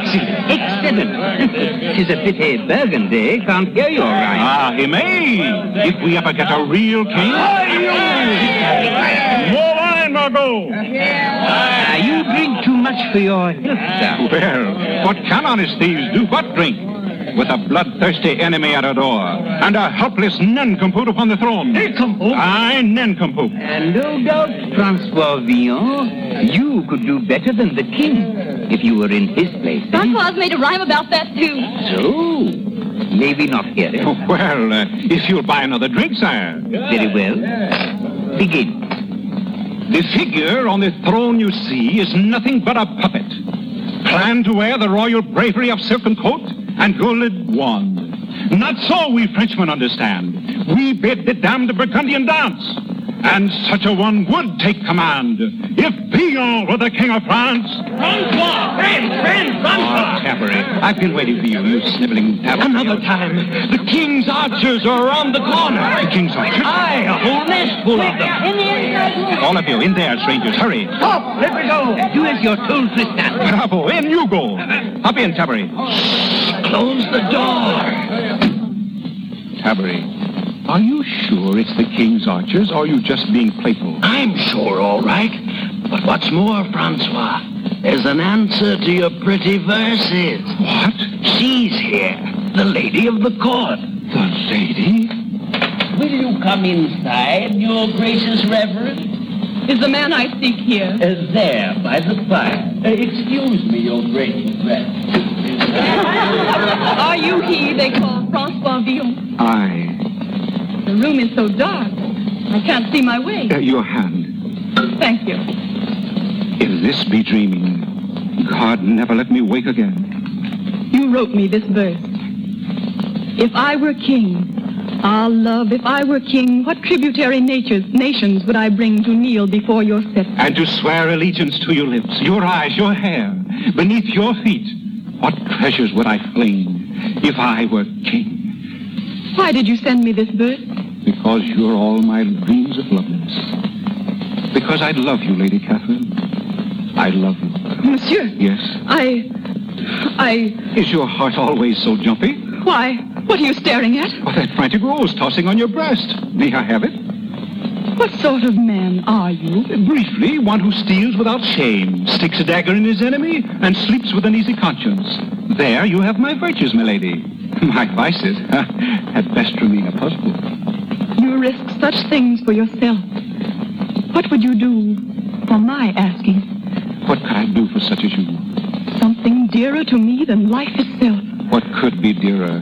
Excellent, excellent. 'Tis a pity Burgundy can't hear your rhyme. Ah, he may, if we ever get a real king. More wine, Margot. You drink too much for your health, sir. Well, what can honest thieves do but drink? With a bloodthirsty enemy at our door, and a helpless nincompoop upon the throne. Nincompoop? Aye, nincompoop. And no doubt, Francois Villon, you could do better than the king if you were in his place. Francois made a rhyme about that, too. So, maybe not here. Oh, well, if you'll buy another drink, sire. Very well. Begin. The figure on the throne you see is nothing but a puppet. Planned to wear the royal bravery of silken coat and gold wand. Not so we Frenchmen understand. We bid the damned Burgundian dance. And such a one would take command if Villon were the king of France. Francois! Friend, Francois! Tabarry, I've been waiting for you, you sniveling Tabarry. Another time. The king's archers are around the corner. The king's archers? Aye, a whole nest full of them. In the inside room. All of you, in there, strangers, hurry. Stop! Let me go! Do as you're told, Tristan. Bravo, in you go. Hop in, Tabarry. Close the door. Tabarry, are you sure it's the king's archers, or are you just being playful? I'm sure, all right. But what's more, Francois, there's an answer to your pretty verses. What? She's here, the lady of the court. The lady? Will you come inside, your gracious reverend? Is the man I seek here? There, by the fire. Excuse me, your gracious reverend. Are you he they call Francois Villon? Aye. The room is so dark, I can't see my way. Your hand. Thank you. If this be dreaming, God never let me wake again. You wrote me this verse. If I were king, ah, love, if I were king, what tributary nations would I bring to kneel before your scepter? And to swear allegiance to your lips, your eyes, your hair, beneath your feet. What treasures would I fling if I were king? Why did you send me this verse? Because you're all my dreams of loveliness. Because I love you, Lady Catherine. I love you. Monsieur. Yes? Is your heart always so jumpy? Why? What are you staring at? Oh, that frantic rose tossing on your breast. May I have it? What sort of man are you? Briefly, one who steals without shame, sticks a dagger in his enemy, and sleeps with an easy conscience. There you have my virtues, my lady. My vices, at best, remain a puzzle. You risk such things for yourself. What would you do for my asking? What could I do for such as you? Something dearer to me than life itself. What could be dearer